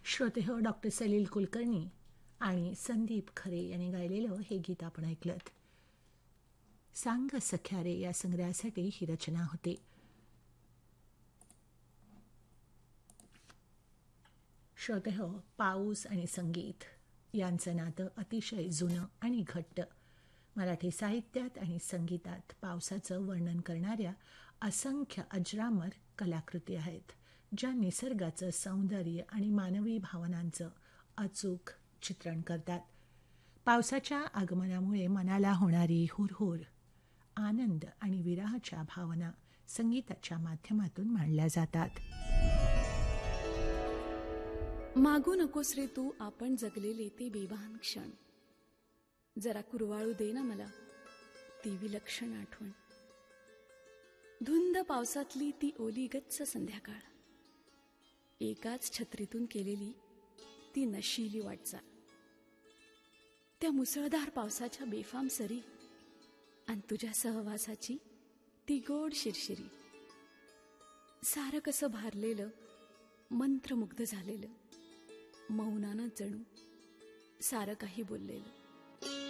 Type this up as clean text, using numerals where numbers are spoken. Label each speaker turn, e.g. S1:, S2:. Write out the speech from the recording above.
S1: श्रोते हो, डॉक्टर सलील कुलकर्णी आणि संदीप खरे यांनी गायलेलं हे गीत आपण ऐकलं. सांग सख्या रे या संग्रहासाठी ही रचना होती. श्रोते हो, पाऊस आणि संगीत यांचं नातं अतिशय जुनं आणि घट्ट. मराठी साहित्यात आणि संगीतात पावसाचं वर्णन करणाऱ्या असंख्य अजरामर कलाकृती आहेत, ज्या निसर्गाचं सौंदर्य आणि मानवी भावनांचं अचूक चित्रण करतात. पावसाच्या आगमनामुळे मनाला होणारी हुरहुर, आनंद आणि विरहाच्या भावना संगीताच्या माध्यमातून मांडल्या जातात.
S2: मागू नकोस रे तू आपण जगलेले ते बेभान क्षण, जरा कुरवाळू दे ना मला ती विलक्षण आठवण. धुंद पावसातली ती ओली गच्च संध्याकाळ, एकाच छत्रीतून केलेली ती नशिली वाटचाल, त्या मुसळधार पावसाच्या बेफाम सरी आणि तुझ्या सहवासाची ती गोड शिरशिरी. सारं कसं भारलेलं, मंत्रमुग्ध झालेलं, मौनानं जणू सारं काही बोललेलं.